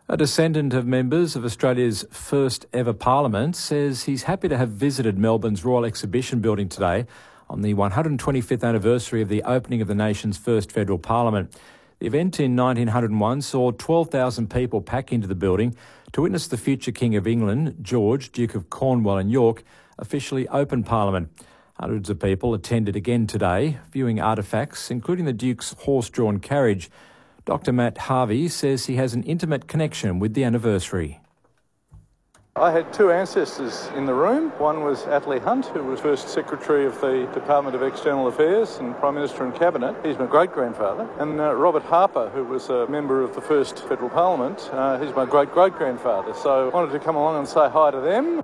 A descendant of members of Australia's first ever parliament says he's happy to have visited Melbourne's Royal Exhibition Building today on the 125th anniversary of the opening of the nation's first federal parliament. The event in 1901 saw 12,000 people pack into the building to witness the future King of England, George, Duke of Cornwall and York, officially open Parliament. Hundreds of people attended again today, viewing artefacts, including the Duke's horse-drawn carriage. Dr Matt Harvey says he has an intimate connection with the anniversary. I had two ancestors in the room. One was Attlee Hunt, who was first Secretary of the Department of External Affairs and Prime Minister and Cabinet. He's my great-grandfather. And Robert Harper, who was a member of the first Federal Parliament. He's my great-great-grandfather. So I wanted to come along and say hi to them.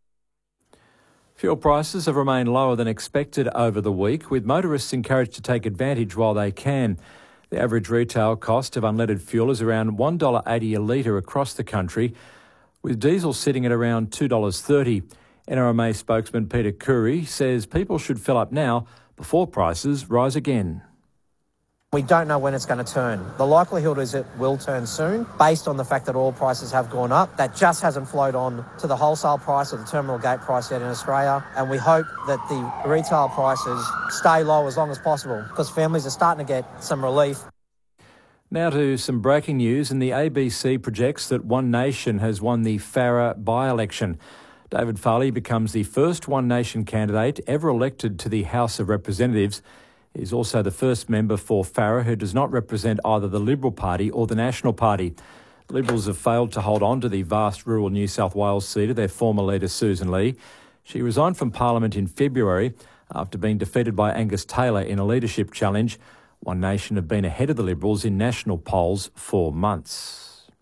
Fuel prices have remained lower than expected over the week, with motorists encouraged to take advantage while they can. The average retail cost of unleaded fuel is around $1.80 a litre across the country, with diesel sitting at around $2.30. NRMA spokesman Peter Curry says people should fill up now before prices rise again. We don't know when it's going to turn. The likelihood is it will turn soon, based on the fact that oil prices have gone up. That just hasn't flowed on to the wholesale price or the terminal gate price yet in Australia. And we hope that the retail prices stay low as long as possible, because families are starting to get some relief. Now to some breaking news, and the ABC projects that One Nation has won the Farrer by-election. David Farley becomes the first One Nation candidate ever elected to the House of Representatives. He's also the first member for Farrer who does not represent either the Liberal Party or the National Party. The Liberals have failed to hold on to the vast rural New South Wales seat of their former leader Susan Lee. She resigned from Parliament in February after being defeated by Angus Taylor in a leadership challenge. One Nation have been ahead of the Liberals in national polls for months.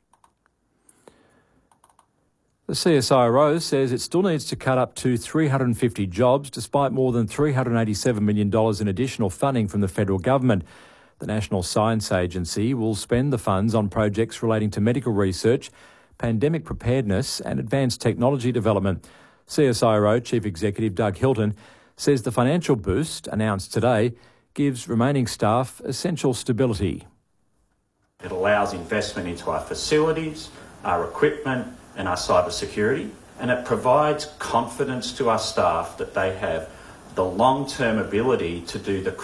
The CSIRO says it still needs to cut up to 350 jobs despite more than $387 million in additional funding from the federal government. The National Science Agency will spend the funds on projects relating to medical research, pandemic preparedness and advanced technology development. CSIRO Chief Executive Doug Hilton says the financial boost announced today gives remaining staff essential stability. It allows investment into our facilities, our equipment and our cyber security, and it provides confidence to our staff that they have the long-term ability to do the